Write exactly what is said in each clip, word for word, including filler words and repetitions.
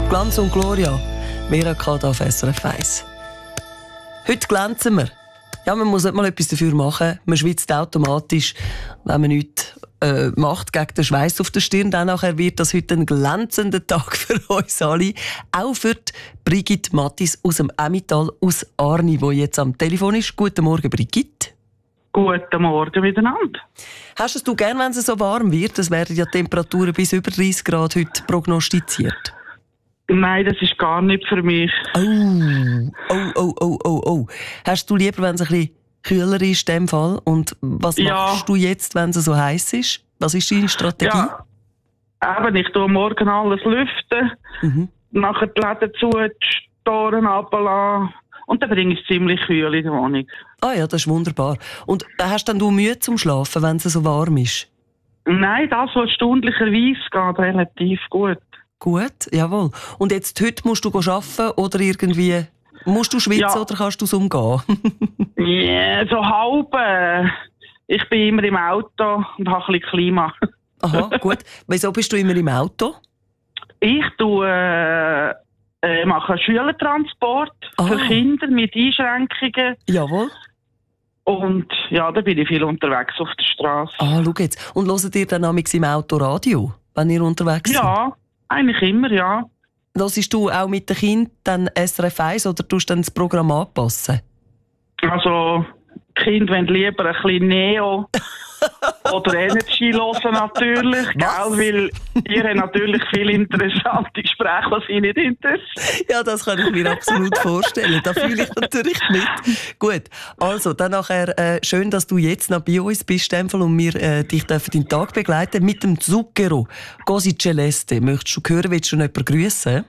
Glanz und Gloria, Mirakat auf S R F eins. Heute glänzen wir. Ja, man muss nicht mal etwas dafür machen. Man schwitzt automatisch, wenn man nichts äh, macht gegen den Schweiß auf der Stirn. Dann nachher wird das heute ein glänzender Tag für uns alle. Auch für die Brigitte Mattis aus dem Emmental, aus Arni, die jetzt am Telefon ist. Guten Morgen, Brigitte. Guten Morgen miteinander. Hast du es gern, wenn es so warm wird? Es werden ja Temperaturen bis über dreißig Grad heute prognostiziert. Nein, das ist gar nicht für mich. Oh, oh, oh, oh, oh, oh. Hast du lieber, wenn es ein bisschen kühler ist in dem Fall? Und was Ja. machst du jetzt, wenn es so heiß ist? Was ist deine Strategie? Ja, eben, ich tue morgen alles lüften, Mhm. nachher die Läden zu, die Toren runterlassen und dann bringe ich es ziemlich kühl in die Wohnung. Ah ja, das ist wunderbar. Und hast dann du Mühe zum Schlafen, wenn es so warm ist? Nein, das, was erstaunlicherweise geht, relativ gut. Gut, jawohl. Und jetzt heute musst du arbeiten oder irgendwie musst du schwitzen Ja. oder kannst du es umgehen? Ja, so halb. äh, Ich bin immer im Auto und habe ein bisschen Klima. Aha, gut. Wieso bist du immer im Auto? Ich tue, äh, äh, mache Schülertransport für Ah. Kinder mit Einschränkungen. Jawohl. Und ja, da bin ich viel unterwegs auf der Straße. Ah, schau jetzt. Und hört ihr dann amigs im Auto Radio, wenn ihr unterwegs seid? Ja, eigentlich immer, ja. Hörst du auch mit den Kindern dann S R F eins oder tust du dann das Programm anpassen? Also, die Kinder wollen lieber ein bisschen Neo oder Energy hören natürlich, Was? gell? Weil ihr habt natürlich viele interessante Gespräche, was sie nicht interessiert. Ja, das kann ich mir absolut vorstellen. Da fühle ich natürlich mit. Gut, also dann nachher äh, schön, dass du jetzt noch bei uns bist, Stempel, und wir äh, dich dürfen den Tag begleiten mit dem Zucchero. Cosi Celeste. Möchtest du hören, willst du noch jemanden grüssen?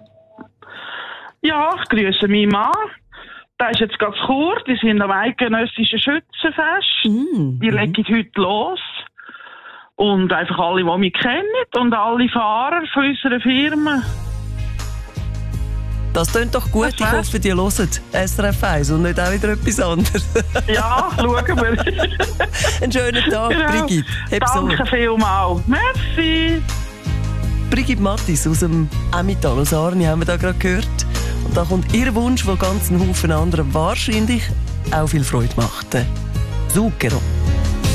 Ja, ich grüße meinen Mann. Der ist jetzt ganz kurz, die sind am eidgenössischen Schützenfest. Mm. Die legen heute los. Und einfach alle, die mich kennen und alle Fahrer von unserer Firma. Das klingt doch gut. Ich hoffe, die hören S R F eins und nicht auch wieder etwas anderes. Ja, schauen wir. Einen schönen Tag, Genau. Brigitte. Heb so. Danke vielmals. Merci. Brigitte Mattis aus dem Emmental, aus Arni, haben wir da gerade gehört. Und da kommt ihr Wunsch, der ganz einen Haufen anderen wahrscheinlich auch viel Freude macht. Zucchero.